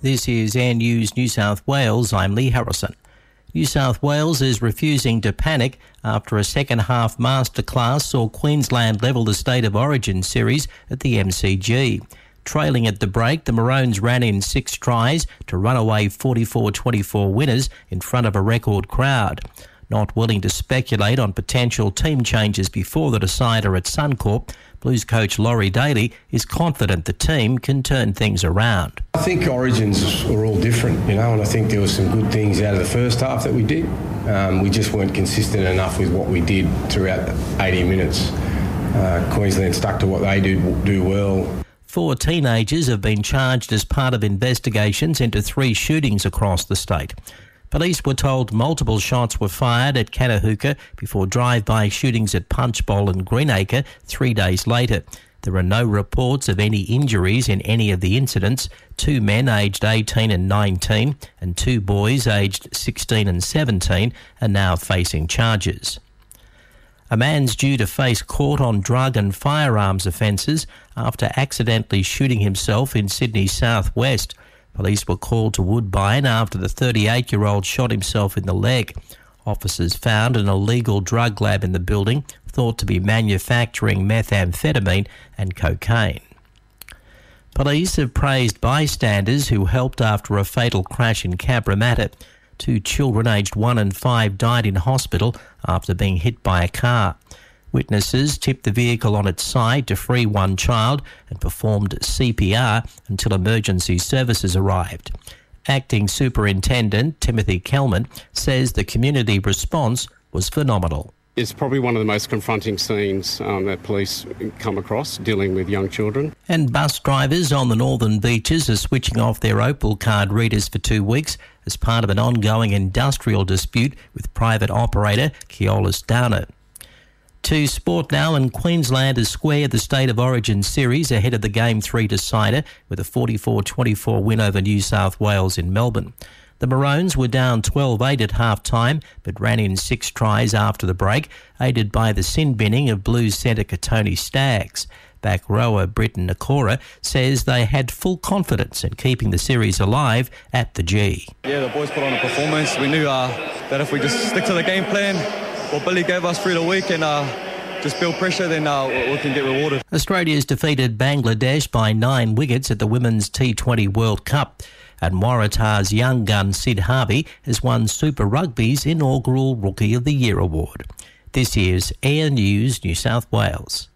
This is Air News New South Wales. I'm Lee Harrison. New South Wales is refusing to panic after a second-half masterclass saw Queensland level the State of Origin series at the MCG. Trailing at the break, the Maroons ran in 6 tries to run away 44-24 winners in front of a record crowd. Not willing to speculate on potential team changes before the decider at Suncorp, Blues coach Laurie Daly is confident the team can turn things around. I think Origins were all different, and I think there were some good things out of the first half that we did. We just weren't consistent enough with what we did throughout 80 minutes. Queensland stuck to what they do well. 4 teenagers have been charged as part of investigations into 3 shootings across the state. Police were told multiple shots were fired at Catahoula before drive-by shootings at Punchbowl and Greenacre 3 days later. There are no reports of any injuries in any of the incidents. 2 men aged 18 and 19 and 2 boys aged 16 and 17 are now facing charges. A man's due to face court on drug and firearms offences after accidentally shooting himself in Sydney's southwest. Police were called to Woodbine after the 38-year-old shot himself in the leg. Officers found an illegal drug lab in the building, thought to be manufacturing methamphetamine and cocaine. Police have praised bystanders who helped after a fatal crash in Cabramatta. 2 children aged 1 and 5 died in hospital after being hit by a car. Witnesses tipped the vehicle on its side to free one child and performed CPR until emergency services arrived. Acting Superintendent Timothy Kelman says the community response was phenomenal. It's probably one of the most confronting scenes that police come across dealing with young children. And bus drivers on the northern beaches are switching off their Opal card readers for 2 weeks as part of an ongoing industrial dispute with private operator Keolis Downer. To sport now, and Queensland has squared the State of Origin series ahead of the Game 3 decider with a 44-24 win over New South Wales in Melbourne. The Maroons were down 12-8 at half-time but ran in 6 tries after the break, aided by the sin-binning of Blues centre Katoni Staggs. Back rower Britton Nakora says they had full confidence in keeping the series alive at the G. Yeah, the boys put on a performance. We knew that if we just stick to the game plan, what Billy gave us through the week and just build pressure, then we can get rewarded. Australia's defeated Bangladesh by 9 wickets at the Women's T20 World Cup. And Waratah's young gun Sid Harvey has won Super Rugby's inaugural Rookie of the Year award. This is Air News New South Wales.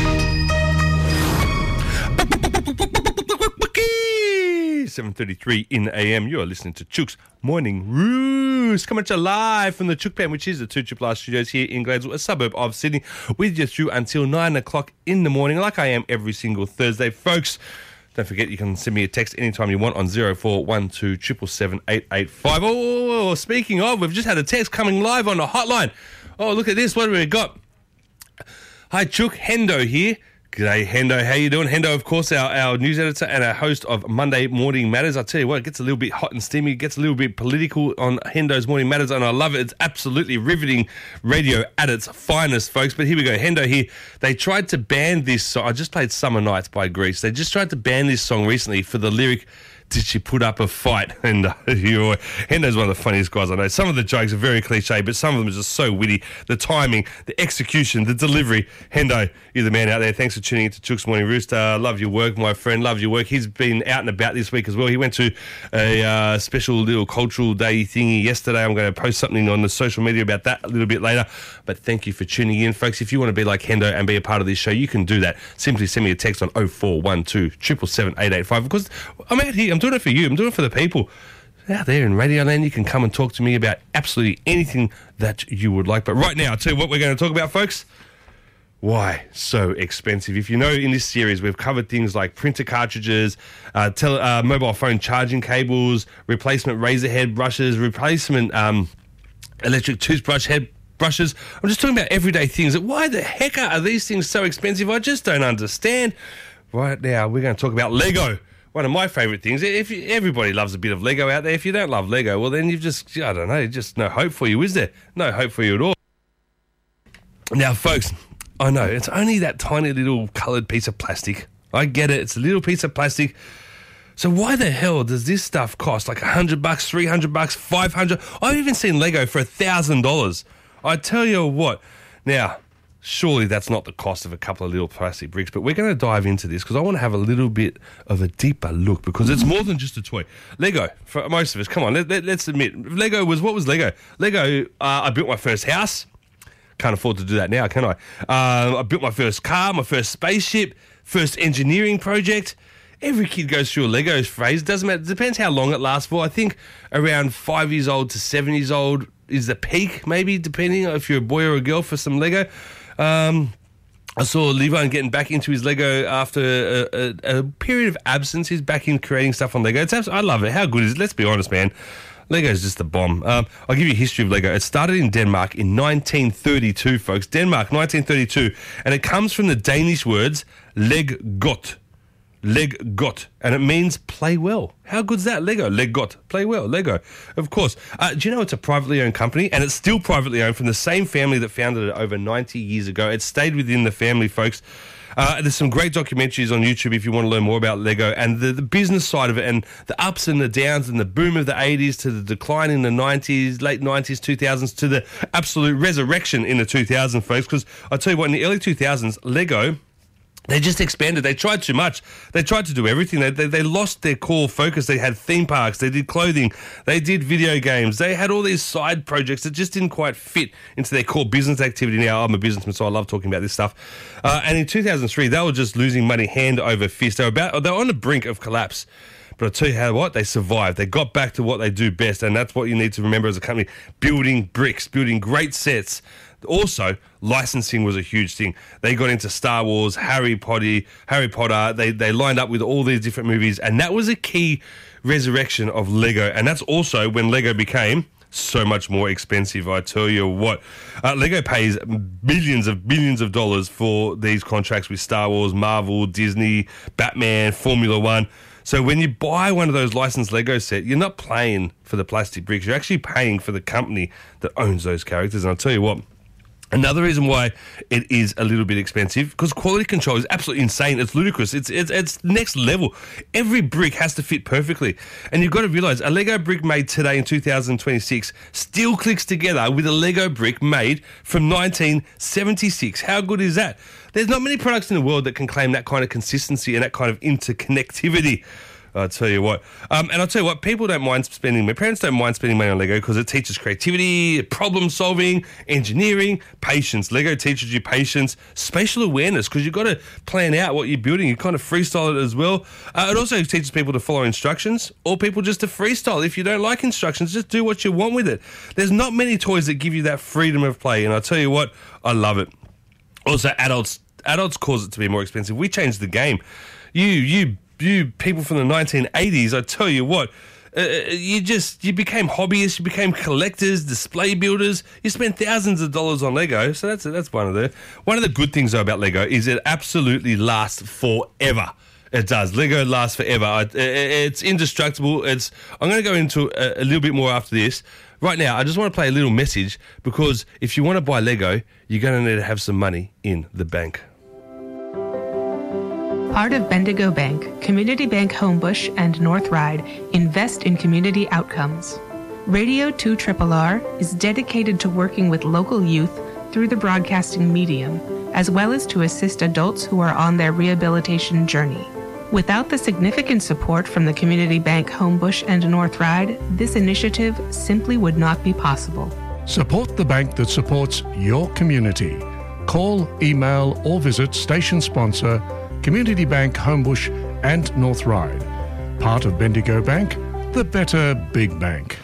7:33 in AM. You are listening to Chook's Morning Roost, coming to you live from the Chook Pen, which is the 2RR Studios here in Gladesville, a suburb of Sydney, with you through until 9 o'clock in the morning, like I am every single Thursday, folks. Don't forget, you can send me a text anytime you want on 0412 777 885. Oh, speaking of, we've just had a text coming live on the hotline. Oh, look at this. What have we got? Hi, Chook. Hendo here. G'day, Hendo. How you doing? Hendo, of course, our news editor and our host of Monday Morning Matters. I tell you what, it gets a little bit hot and steamy. It gets a little bit political on Hendo's Morning Matters, and I love it. It's absolutely riveting radio at its finest, folks. But here we go. Hendo here. They tried to ban this song. I just played Summer Nights by Grease. They just tried to ban this song recently for the lyric, "Did she put up a fight?" And Hendo's one of the funniest guys I know. Some of the jokes are very cliche, but some of them are just so witty. The timing, the execution, the delivery. Hendo, you're the man out there. Thanks for tuning into Chook's Morning Roost. Love your work, my friend. Love your work. He's been out and about this week as well. He went to a special little cultural day thingy yesterday. I'm going to post something on the social media about that a little bit later. But thank you for tuning in, folks. If you want to be like Hendo and be a part of this show, you can do that. Simply send me a text on 0412 777 885 because I'm out here. I'm doing it for you. I'm doing it for the people out there in Radio Land. You can come and talk to me about absolutely anything that you would like. But right now, I'll tell you what we're going to talk about, folks. Why so expensive? If you know, in this series, we've covered things like printer cartridges, mobile phone charging cables, replacement razor head brushes, replacement electric toothbrush head brushes. I'm just talking about everyday things. Why the heck are these things so expensive? I just don't understand. Right now, we're going to talk about Lego. One of my favourite things. Everybody loves a bit of Lego out there. If you don't love Lego, well, then you've just, I don't know, just no hope for you, is there? No hope for you at all. Now, folks, I know, it's only that tiny little coloured piece of plastic. I get it. It's a little piece of plastic. So why the hell does this stuff cost like $100, $300, $500? I've even seen Lego for $1,000. I tell you what. Now, surely that's not the cost of a couple of little plastic bricks, but we're going to dive into this because I want to have a little bit of a deeper look because it's more than just a toy. Lego, for most of us, come on, let's admit, what was Lego? Lego, I built my first house. Can't afford to do that now, can I? I built my first car, my first spaceship, first engineering project. Every kid goes through a Lego phase. Doesn't matter. It depends how long it lasts for. I think around 5 years old to 7 years old is the peak, maybe, depending if you're a boy or a girl for some Lego. I saw Levine getting back into his Lego after a period of absence. He's back in creating stuff on Lego. I love it. How good is it? Let's be honest, man. Lego is just the bomb. I'll give you a history of Lego. It started in Denmark in 1932, folks. Denmark, 1932. And it comes from the Danish words leg godt. Leg godt, and it means play well. How good's that? Lego, leg godt, play well, Lego, of course. Do you know it's a privately owned company, and it's still privately owned from the same family that founded it over 90 years ago. It stayed within the family, folks. There's some great documentaries on YouTube if you want to learn more about Lego and the business side of it and the ups and the downs and the boom of the 80s to the decline in the 90s, late 90s, 2000s to the absolute resurrection in the 2000s, folks. Because I tell you what, in the early 2000s, Lego, they just expanded. They tried too much. They tried to do everything. They lost their core focus. They had theme parks. They did clothing. They did video games. They had all these side projects that just didn't quite fit into their core business activity. Now, I'm a businessman, so I love talking about this stuff. And in 2003, they were just losing money hand over fist. They were on the brink of collapse. But I'll tell you what, they survived. They got back to what they do best, and that's what you need to remember as a company. Building bricks, building great sets. Also, licensing was a huge thing. They got into Star Wars, Harry Potter. They lined up with all these different movies, and that was a key resurrection of Lego. And that's also when Lego became so much more expensive. I tell you what, Lego pays billions of dollars for these contracts with Star Wars, Marvel, Disney, Batman, Formula One. So when you buy one of those licensed Lego set, you're not paying for the plastic bricks. You're actually paying for the company that owns those characters. And I'll tell you what, another reason why it is a little bit expensive, because quality control is absolutely insane. It's ludicrous. It's next level. Every brick has to fit perfectly. And you've got to realise, a Lego brick made today in 2026 still clicks together with a Lego brick made from 1976. How good is that? There's not many products in the world that can claim that kind of consistency and that kind of interconnectivity. I'll tell you what. And I'll tell you what, my parents don't mind spending money on Lego because it teaches creativity, problem solving, engineering, patience. Lego teaches you patience, spatial awareness, because you've got to plan out what you're building. You kind of freestyle it as well. It also teaches people to follow instructions, or people just to freestyle. If you don't like instructions, just do what you want with it. There's not many toys that give you that freedom of play, and I'll tell you what, I love it. Also, adults cause it to be more expensive. We changed the game. You people from the 1980s, I tell you what, you became hobbyists, you became collectors, display builders. You spent thousands of dollars on Lego. So that's one of the good things though about Lego is it absolutely lasts forever. It does. Lego lasts forever. It's indestructible. I'm going to go into a little bit more after this. Right now, I just want to play a little message because if you want to buy Lego, you're going to need to have some money in the bank. Part of Bendigo Bank, Community Bank Homebush and North Ryde invest in community outcomes. Radio 2RRR is dedicated to working with local youth through the broadcasting medium, as well as to assist adults who are on their rehabilitation journey. Without the significant support from the Community Bank Homebush and North Ryde, this initiative simply would not be possible. Support the bank that supports your community. Call, email, or visit station sponsor Community Bank Homebush and North Ryde. Part of Bendigo Bank, the better big bank.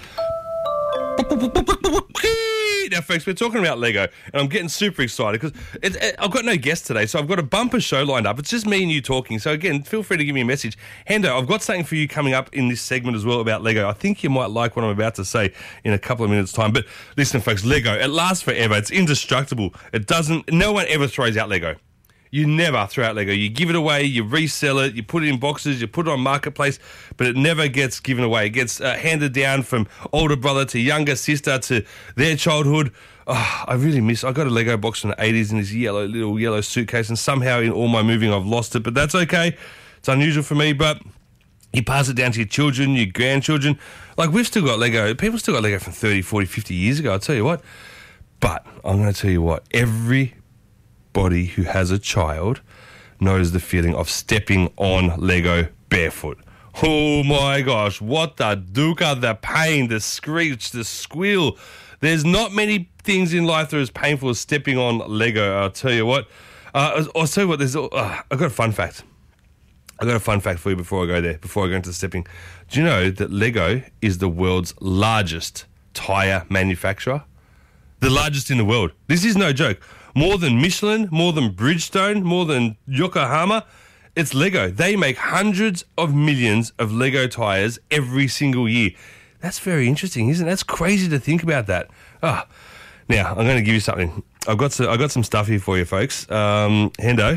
Now, folks, we're talking about Lego, and I'm getting super excited because I've got no guest today, so I've got a bumper show lined up. It's just me and you talking. So, again, feel free to give me a message. Hendo, I've got something for you coming up in this segment as well about Lego. I think you might like what I'm about to say in a couple of minutes' time. But listen, folks, Lego, it lasts forever. It's indestructible. No one ever throws out Lego. You never throw out Lego. You give it away, you resell it, you put it in boxes, you put it on Marketplace, but it never gets given away. It gets handed down from older brother to younger sister to their childhood. Oh, I got a Lego box from the 80s in this little yellow suitcase, and somehow in all my moving I've lost it, but that's okay. It's unusual for me, but You pass it down to your children, your grandchildren. Like, we've still got Lego. People still got Lego from 30, 40, 50 years ago, I'll tell you what. But I'm going to tell you what. Everybody who has a child knows the feeling of stepping on Lego barefoot. Oh, my gosh. What the dukkha, the pain, the screech, the squeal. There's not many things in life that are as painful as stepping on Lego, I'll tell you what. I've got a fun fact. I've got a fun fact for you before I go there, before I go into the stepping. Do you know that Lego is the world's largest tyre manufacturer? The largest in the world. This is no joke. More than Michelin, more than Bridgestone, more than Yokohama. It's Lego. They make hundreds of millions of Lego tyres every single year. That's very interesting, isn't it? That's crazy to think about that. Now, I'm going to give you something. I've got some stuff here for you, folks. Hendo.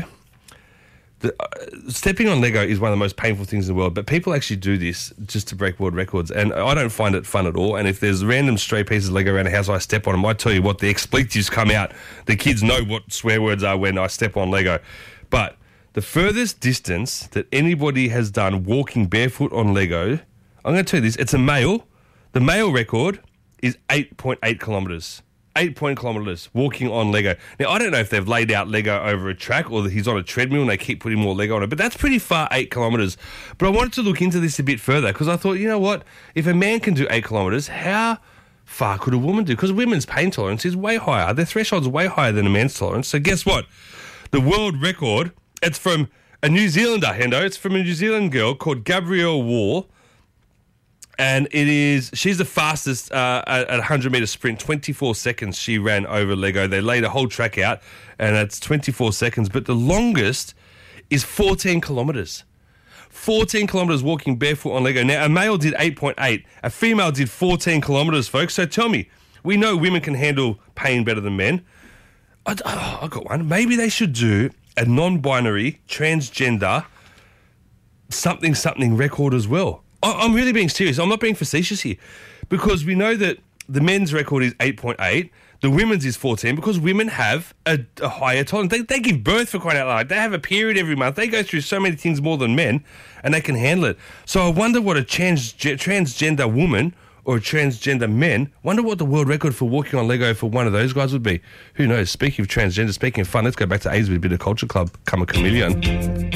Stepping on Lego is one of the most painful things in the world, but people actually do this just to break world records, and I don't find it fun at all. And if there's random stray pieces of Lego around the house, I step on them. I tell you what, the expletives come out. The kids know what swear words are when I step on Lego. But the furthest distance that anybody has done walking barefoot on Lego, I'm going to tell you this, it's a male. The male record is 8.8 kilometres. 8 kilometres walking on Lego. Now, I don't know if they've laid out Lego over a track or that he's on a treadmill and they keep putting more Lego on it, but that's pretty far, 8 kilometres. But I wanted to look into this a bit further because I thought, you know what? If a man can do 8 kilometres, how far could a woman do? Because women's pain tolerance is way higher. Their threshold's way higher than a man's tolerance. So guess what? The world record, it's from a New Zealander, Hendo. It's from a New Zealand girl called Gabrielle Wall. And she's the fastest at 100-metre sprint, 24 seconds she ran over Lego. They laid a whole track out, and it's 24 seconds. But the longest is 14 kilometres. 14 kilometres walking barefoot on Lego. Now, a male did 8.8. A female did 14 kilometres, folks. So tell me, we know women can handle pain better than men. I've got one. Maybe they should do a non-binary, transgender, something record as well. I'm really being serious. I'm not being facetious here because we know that the men's record is 8.8, the women's is 14 because women have a higher tolerance. They give birth, for crying out loud. They have a period every month. They go through so many things more than men and they can handle it. So I wonder what a transgender woman or a transgender man, wonder what the world record for walking on Lego for one of those guys would be. Who knows? Speaking of transgender, speaking of fun, let's go back to A's with a bit of Culture Club, Come a Chameleon.